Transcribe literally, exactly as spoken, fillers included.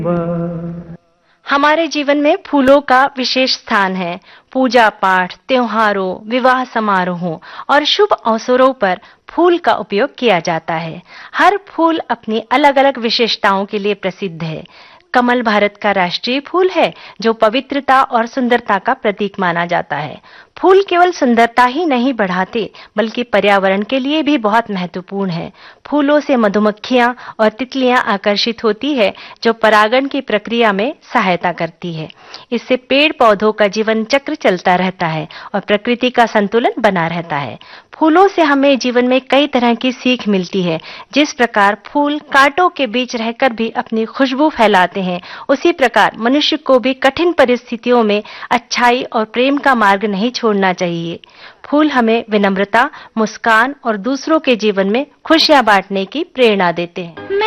हमारे जीवन में फूलों का विशेष स्थान है। पूजा पाठ, त्योहारों, विवाह समारोहों और शुभ अवसरों पर फूल का उपयोग किया जाता है। हर फूल अपनी अलग-अलग विशेषताओं के लिए प्रसिद्ध है। कमल भारत का राष्ट्रीय फूल है, जो पवित्रता और सुंदरता का प्रतीक माना जाता है। फूल केवल सुंदरता ही नहीं बढ़ाते, बल्कि पर्यावरण के लिए भी बहुत महत्वपूर्ण है। फूलों से मधुमक्खियां और तितलियां आकर्षित होती है, जो परागण की प्रक्रिया में सहायता करती है। इससे पेड़ पौधों का जीवन चक्र चलता रहता है और प्रकृति का संतुलन बना रहता है। फूलों से हमें जीवन में कई तरह की सीख मिलती है। जिस प्रकार फूल कांटों के बीच रहकर भी अपनी खुशबू फैलाते हैं, उसी प्रकार मनुष्य को भी कठिन परिस्थितियों में अच्छाई और प्रेम का मार्ग नहीं छोड़ना चाहिए। फूल हमें विनम्रता, मुस्कान और दूसरों के जीवन में खुशियां बांटने की प्रेरणा देते हैं।